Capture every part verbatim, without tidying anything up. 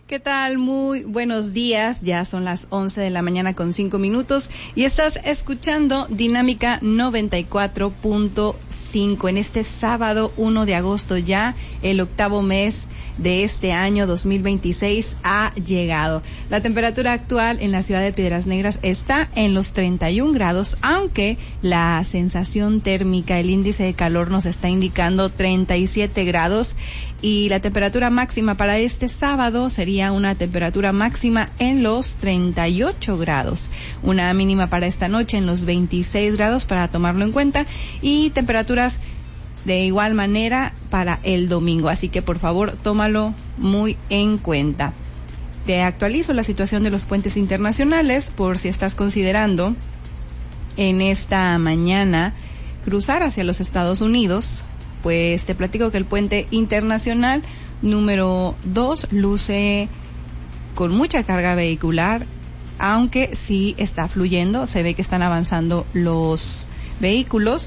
¿Qué tal? Muy buenos días. Ya son las once de la mañana con cinco minutos y estás escuchando Dinámica noventa y cuatro punto cinco en este sábado uno de agosto. Ya el octavo mes de este año dos mil veintiséis ha llegado. La temperatura actual en la ciudad de Piedras Negras está en los treinta y un grados, aunque la sensación térmica, el índice de calor nos está indicando treinta y siete grados, y la temperatura máxima para este sábado sería una temperatura máxima en los treinta y ocho grados, una mínima para esta noche en los veintiséis grados para tomarlo en cuenta, y temperaturas de igual manera para el domingo, así que por favor tómalo muy en cuenta. Te actualizo la situación de los puentes internacionales por si estás considerando en esta mañana cruzar hacia los Estados Unidos. Pues te platico que el puente internacional número dos luce con mucha carga vehicular, aunque sí está fluyendo, se ve que están avanzando los vehículos.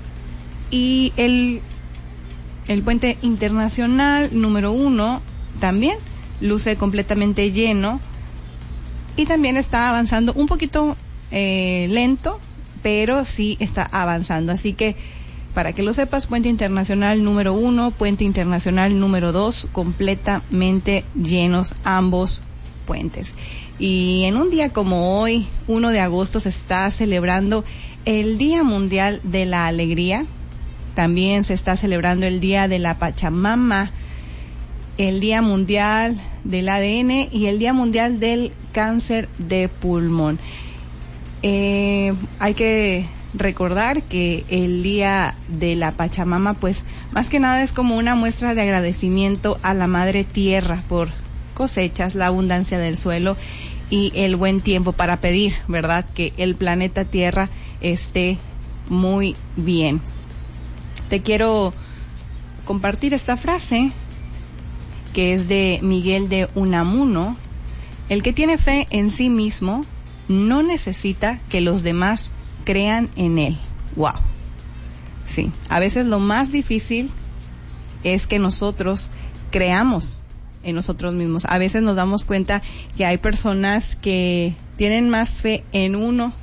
Y el, el puente internacional número uno también luce completamente lleno y también está avanzando un poquito eh, lento, pero sí está avanzando. Así que para que lo sepas, puente internacional número uno, puente internacional número dos, completamente llenos ambos puentes. Y en un día como hoy, uno de agosto, se está celebrando el Día Mundial de la Alegría. También se está celebrando el Día de la Pachamama, el Día Mundial del A D N y el Día Mundial del Cáncer de Pulmón. Eh, hay que recordar que el Día de la Pachamama, pues más que nada es como una muestra de agradecimiento a la Madre Tierra por cosechas, la abundancia del suelo y el buen tiempo, para pedir, ¿verdad?, que el planeta Tierra esté muy bien. Te quiero compartir esta frase que es de Miguel de Unamuno: el que tiene fe en sí mismo no necesita que los demás crean en él. Wow. Sí, a veces lo más difícil es que nosotros creamos en nosotros mismos. A veces nos damos cuenta que hay personas que tienen más fe en uno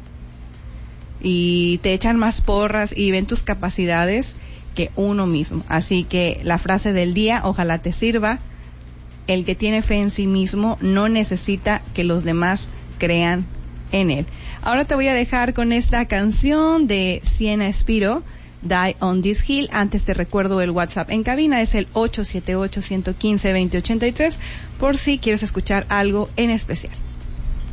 y te echan más porras y ven tus capacidades que uno mismo. Así que la frase del día, ojalá te sirva: el que tiene fe en sí mismo no necesita que los demás crean en él. Ahora te voy a dejar con esta canción de Siena Spiro, Die on This Hill. Antes te recuerdo el WhatsApp en cabina, es el ocho siete ocho, uno uno cinco, dos cero dos ocho tres, por si quieres escuchar algo en especial.